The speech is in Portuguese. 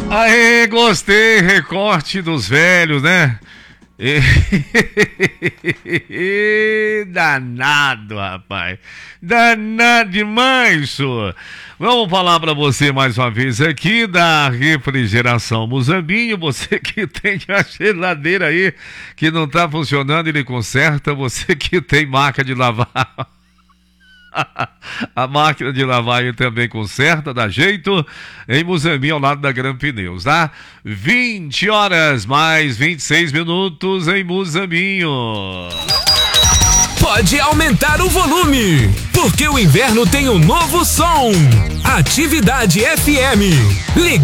Aê, gostei, recorte dos velhos, né? Danado, rapaz. Danado demais, senhor. Vamos falar para você mais uma vez aqui da refrigeração Muzambinho. Você que tem a geladeira aí que não tá funcionando, ele conserta. Você que tem máquina de lavar. A máquina de lavar aí também conserta, dá jeito, em Muzambinho, ao lado da Gran Pneus, tá? 20 horas mais 26 minutos em Muzambinho. Pode aumentar o volume, porque o inverno tem um novo som. Atividade FM.